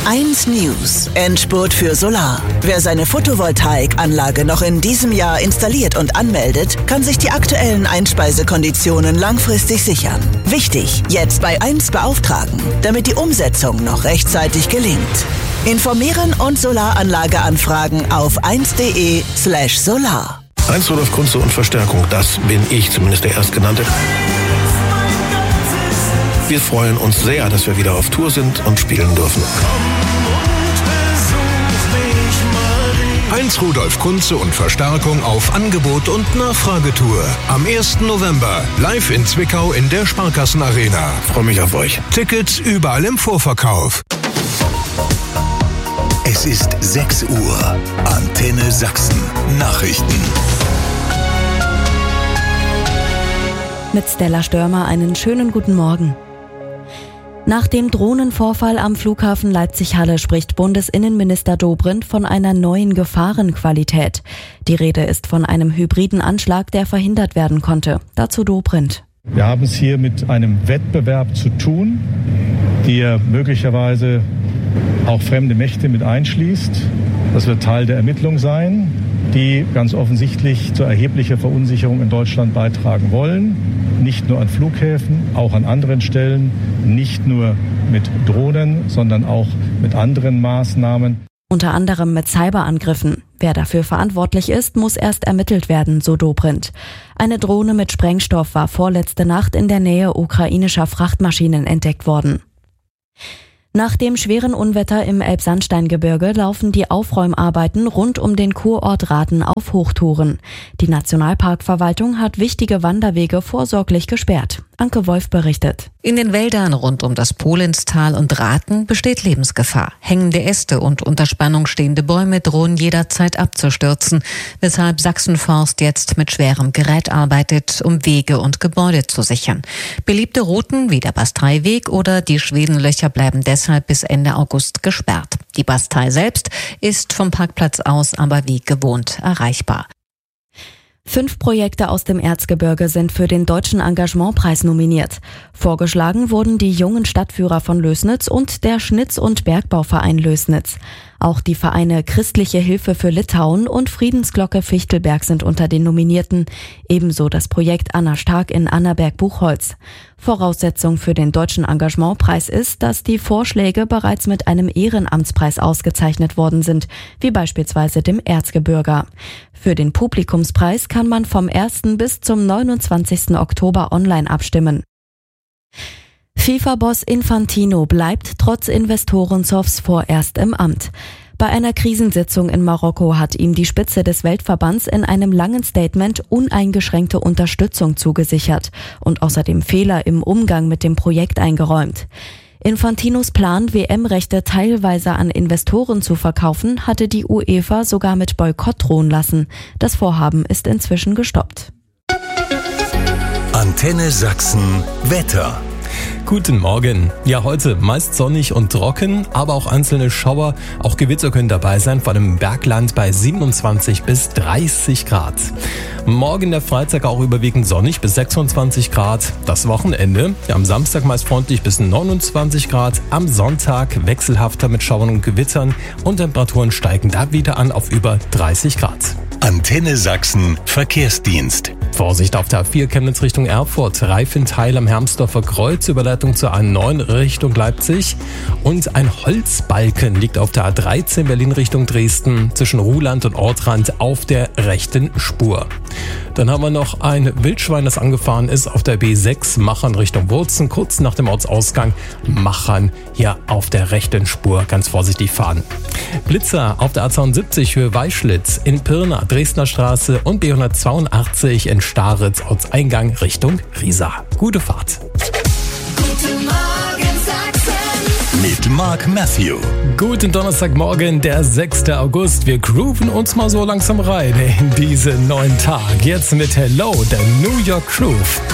1 News. Endspurt für Solar. Wer seine Photovoltaikanlage noch in diesem Jahr installiert und anmeldet, kann sich die aktuellen Einspeisekonditionen langfristig sichern. Wichtig, jetzt bei 1 beauftragen, damit die Umsetzung noch rechtzeitig gelingt. Informieren und Solaranlage anfragen auf 1.de/solar. 1 Rudolf Kunze und Verstärkung, das bin ich, zumindest der Erstgenannte. Wir freuen uns sehr, dass wir wieder auf Tour sind und spielen dürfen. 1 Rudolf Kunze und Verstärkung auf Angebot und Nachfragetour. Am 1. November live in Zwickau in der Sparkassenarena. Freue mich auf euch. Tickets überall im Vorverkauf. Es ist 6 Uhr. Antenne Sachsen. Nachrichten. Mit Stella Störmer einen schönen guten Morgen. Nach dem Drohnenvorfall am Flughafen Leipzig-Halle spricht Bundesinnenminister Dobrindt von einer neuen Gefahrenqualität. Die Rede ist von einem hybriden Anschlag, der verhindert werden konnte. Dazu Dobrindt. Wir haben es hier mit einem Wettbewerb zu tun, der möglicherweise auch fremde Mächte mit einschließt. Das wird Teil der Ermittlung sein, die ganz offensichtlich zu erheblicher Verunsicherung in Deutschland beitragen wollen. Nicht nur an Flughäfen, auch an anderen Stellen, nicht nur mit Drohnen, sondern auch mit anderen Maßnahmen. Unter anderem mit Cyberangriffen. Wer dafür verantwortlich ist, muss erst ermittelt werden, so Dobrindt. Eine Drohne mit Sprengstoff war vorletzte Nacht in der Nähe ukrainischer Frachtmaschinen entdeckt worden. Nach dem schweren Unwetter im Elbsandsteingebirge laufen die Aufräumarbeiten rund um den Kurort Rathen auf Hochtouren. Die Nationalparkverwaltung hat wichtige Wanderwege vorsorglich gesperrt. Anke Wolf berichtet. In den Wäldern rund um das Polinstal und Rathen besteht Lebensgefahr. Hängende Äste und unter Spannung stehende Bäume drohen jederzeit abzustürzen, weshalb Sachsenforst jetzt mit schwerem Gerät arbeitet, um Wege und Gebäude zu sichern. Beliebte Routen wie der Basteiweg oder die Schwedenlöcher bleiben deshalb bis Ende August gesperrt. Die Bastei selbst ist vom Parkplatz aus aber wie gewohnt erreichbar. 5 Projekte aus dem Erzgebirge sind für den Deutschen Engagementpreis nominiert. Vorgeschlagen wurden die jungen Stadtführer von Lößnitz und der Schnitz- und Bergbauverein Lößnitz. Auch die Vereine Christliche Hilfe für Litauen und Friedensglocke Fichtelberg sind unter den Nominierten. Ebenso das Projekt Anna Stark in Annaberg-Buchholz. Voraussetzung für den Deutschen Engagementpreis ist, dass die Vorschläge bereits mit einem Ehrenamtspreis ausgezeichnet worden sind, wie beispielsweise dem Erzgebirger. Für den Publikumspreis kann man vom 1. bis zum 29. Oktober online abstimmen. FIFA-Boss Infantino bleibt trotz Investorenzoffs vorerst im Amt. Bei einer Krisensitzung in Marokko hat ihm die Spitze des Weltverbands in einem langen Statement uneingeschränkte Unterstützung zugesichert und außerdem Fehler im Umgang mit dem Projekt eingeräumt. Infantinos Plan, WM-Rechte teilweise an Investoren zu verkaufen, hatte die UEFA sogar mit Boykott drohen lassen. Das Vorhaben ist inzwischen gestoppt. Antenne Sachsen Wetter. Guten Morgen. Ja, heute meist sonnig und trocken, aber auch einzelne Schauer. Auch Gewitter können dabei sein, vor allem im Bergland bei 27 bis 30 Grad. Morgen der Freitag auch überwiegend sonnig bis 26 Grad. Das Wochenende, ja, am Samstag meist freundlich bis 29 Grad. Am Sonntag wechselhafter mit Schauern und Gewittern und Temperaturen steigen da wieder an auf über 30 Grad. Antenne Sachsen Verkehrsdienst. Vorsicht auf der A4 Chemnitz Richtung Erfurt, Reifenteil am Hermsdorfer Kreuz, Überleitung zur A9 Richtung Leipzig und ein Holzbalken liegt auf der A13 Berlin Richtung Dresden zwischen Ruhland und Ortrand auf der rechten Spur. Dann haben wir noch ein Wildschwein, das angefahren ist auf der B6 Machern Richtung Wurzen, kurz nach dem Ortsausgang Machern hier auf der rechten Spur, ganz vorsichtig fahren. Blitzer auf der A72 Höhe Weischlitz in Pirna, Dresdner Straße und B182 in Staritz Ortseingang Richtung Riesa. Gute Fahrt. Guten Morgen Sachsen. Mit Mark Matthew. Guten Donnerstagmorgen, der 6. August. Wir grooven uns mal so langsam rein in diesen neuen Tag. Jetzt mit Hello, der New York Groove.